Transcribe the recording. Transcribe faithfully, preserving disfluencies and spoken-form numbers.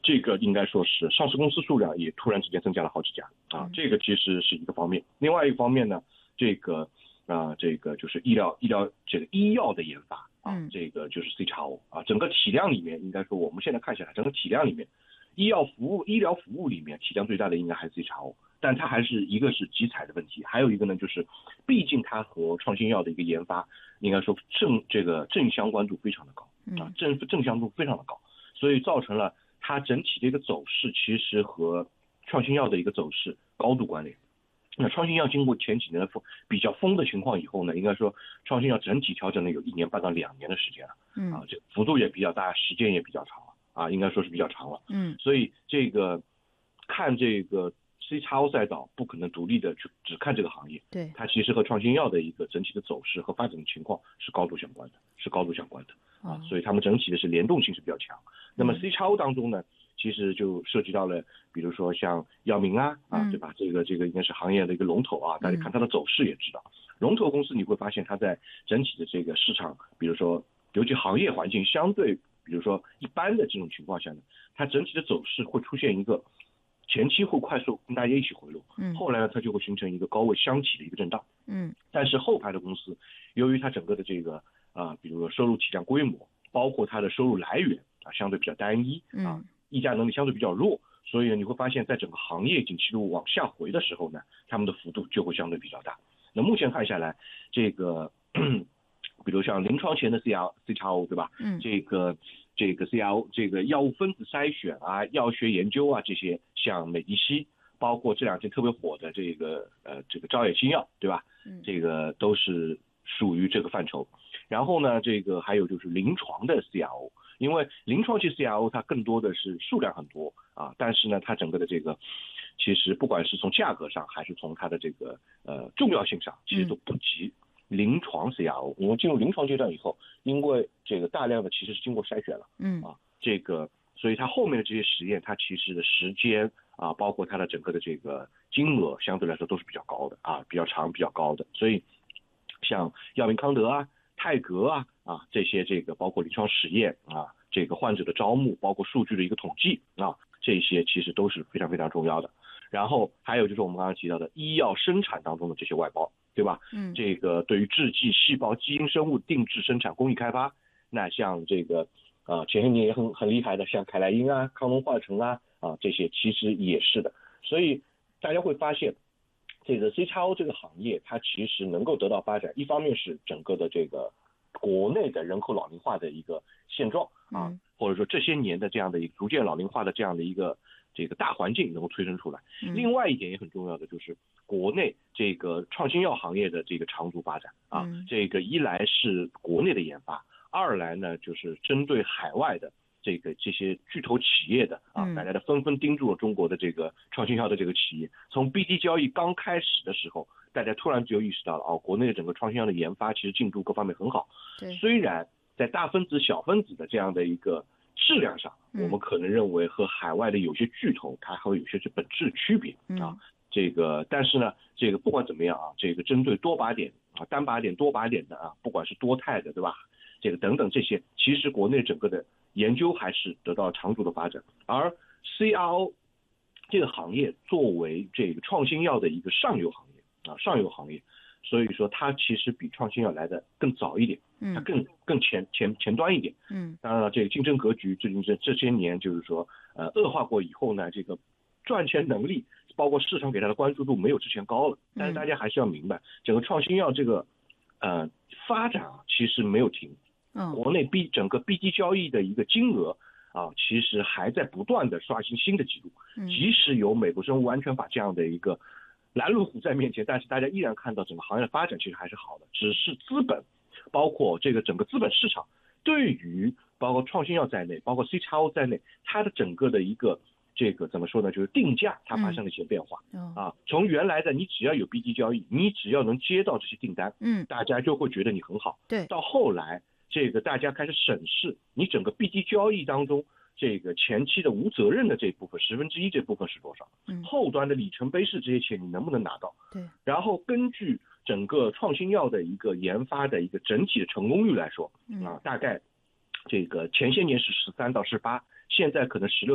这个应该说是上市公司数量也突然之间增加了好几家啊，这个其实是一个方面。另外一个方面呢，这个啊、呃，这个就是医疗医疗这个医药的研发啊，这个就是 C X O 啊，整个体量里面应该说我们现在看起来，整个体量里面，医药服务医疗服务里面体量最大的应该还是 C X O， 但它还是一个是集采的问题，还有一个呢就是，毕竟它和创新药的一个研发，应该说正这个正相关度非常的高啊，正正相度非常的高，所以造成了它整体的一个走势其实和创新药的一个走势高度关联。那创新药经过前几年的比较疯的情况以后呢，应该说创新药整体调整了有一年半到两年的时间了，嗯啊，这幅度也比较大，时间也比较长了啊，应该说是比较长了，嗯，所以这个看这个 C X O 赛道不可能独立的去只看这个行业，对，它其实和创新药的一个整体的走势和发展的情况是高度相关的，是高度相关的啊，所以他们整体的是联动性是比较强。那么 C X O 当中呢，其实就涉及到了，比如说像药明啊，啊，对吧？这个这个应该是行业的一个龙头啊，大家看它的走势也知道，龙头公司你会发现它在整体的这个市场，比如说尤其行业环境相对，比如说一般的这种情况下呢，它整体的走势会出现一个前期会快速跟大家一起回落，嗯，后来呢它就会形成一个高位箱体的一个震荡，嗯，但是后排的公司，由于它整个的这个啊、呃，比如说收入体量规模，包括它的收入来源啊，相对比较单一啊。议价能力相对比较弱，所以呢，你会发现在整个行业景气度往下回的时候呢，他们的幅度就会相对比较大。那目前看下来，这个比如像临床前的 C R C X O 对吧？嗯，这个这个 C R O 这个药物分子筛选啊、药学研究啊这些，像美迪西，包括这两天特别火的这个呃这个招野新药对吧？嗯，这个都是属于这个范畴。然后呢，这个还有就是临床的 C R O。因为临床期 C R O 它更多的是数量很多啊，但是呢，它整个的这个其实不管是从价格上还是从它的这个呃重要性上，其实都不及临床 C R O。因为进入临床阶段以后，因为这个大量的其实是经过筛选了，嗯啊，这个所以它后面的这些实验，它其实的时间啊，包括它的整个的这个金额相对来说都是比较高的啊，比较长比较高的。所以像药明康德啊、泰格啊。啊，这些这个包括临床实验啊，这个患者的招募，包括数据的一个统计啊，这些其实都是非常非常重要的。然后还有就是我们刚刚提到的医药生产当中的这些外包，对吧？嗯，这个对于制剂、细胞、基因生物定制生产、工艺开发，那像这个呃前些年也很很厉害的，像凯莱因啊、康龙化成啊啊这些其实也是的。所以大家会发现，这个 C X O 这个行业它其实能够得到发展，一方面是整个的这个。国内的人口老龄化的一个现状啊，嗯、或者说这些年的这样的一个逐渐老龄化的这样的一个这个大环境能够催生出来。嗯、另外一点也很重要的就是国内这个创新药行业的这个长足发展啊，嗯、这个一来是国内的研发，二来呢就是针对海外的这个这些巨头企业的啊，大家的纷纷盯住了中国的这个创新药的这个企业，从 B D 交易刚开始的时候。大家突然就意识到了哦，国内的整个创新药的研发其实进度各方面很好。对，虽然在大分子、小分子的这样的一个质量上，嗯、我们可能认为和海外的有些巨头它还会有些是本质区别啊。嗯、这个，但是呢，这个不管怎么样啊，这个针对多靶点啊、单靶点、多靶点的啊，不管是多肽的，对吧？这个等等这些，其实国内整个的研究还是得到长足的发展。而 C R O 这个行业作为这个创新药的一个上游行业。啊，上游行业，所以说它其实比创新药来的更早一点，它更更前前前端一点。嗯，当然了，这个竞争格局最近这这些年就是说，呃，恶化过以后呢，这个赚钱能力，包括市场给它的关注度没有之前高了。但是大家还是要明白，整个创新药这个呃发展啊，其实没有停。嗯，国内 B 整个 B D 交易的一个金额啊，其实还在不断的刷新新的纪录。嗯，即使有美国生物安全法这样的一个拦路虎在面前，但是大家依然看到整个行业的发展其实还是好的，只是资本，包括这个整个资本市场，对于包括创新药在内，包括 C X O 在内，它的整个的一个这个怎么说呢，就是定价它发生了一些变化。嗯、啊，从原来的你只要有 B D 交易，你只要能接到这些订单，嗯，大家就会觉得你很好。对，到后来这个大家开始审视你整个 B D 交易当中。这个前期的无责任的这部分十分之一这部分是多少？嗯，后端的里程碑式这些钱你能不能拿到？对，然后根据整个创新药的一个研发的一个整体的成功率来说，啊，大概这个前些年是十三到十八，现在可能十六。